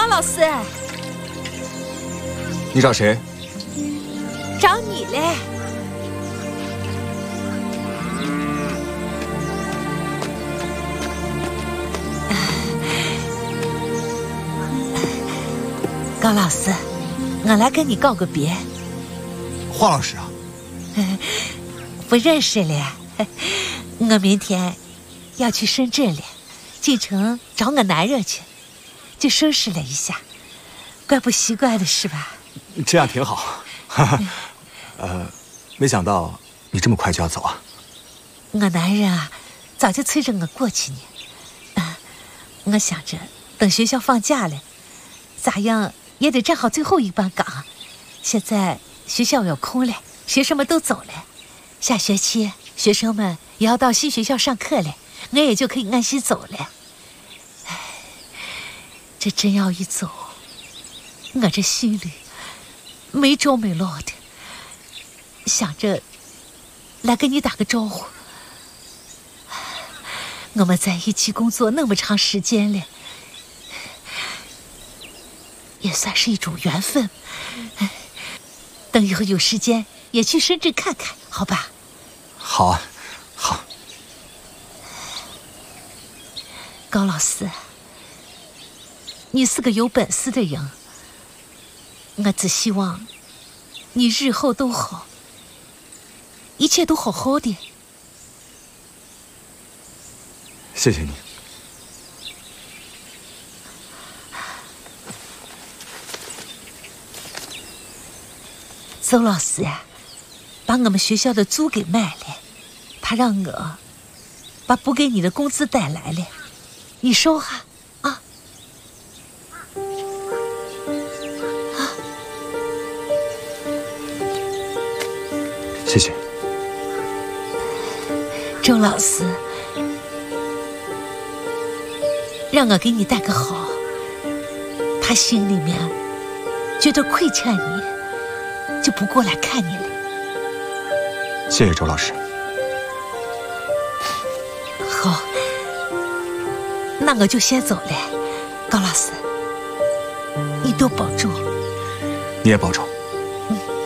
高老师， 你找谁？ 找你嘞。高老师，我来跟你告个别。 华老师啊， 不认识了。我明天要去深圳了，进城找我男人去，就收拾了一下，怪不习惯的是吧？ 这样挺好。没想到你这么快就要走啊！ 我男人啊，早就催着我过去呢。我想着等学校放假了，咋样也得站好最后一班岗。现在学校有空了，学生们都走了，下学期学生们也要到新学校上课了，我也就可以安心走了。这真要一走，我这心里没着没落的，想着来跟你打个招呼。我们在一起工作那么长时间了，也算是一种缘分。等以后有时间也去深圳看看，好吧？ 好啊，好。 高老师，你是个有本事的人，我只希望你日后都好，一切都好好的。 谢谢你。 邹老师呀，把我们学校的租给卖了，他让我把补给你的工资带来了，你收下啊。 谢谢。 周老师，让我给你带个好，他心里面觉得亏欠你，就不过来看你了。 谢谢周老师。 好，那我就先走了。高老师，你多保重。 你也保重。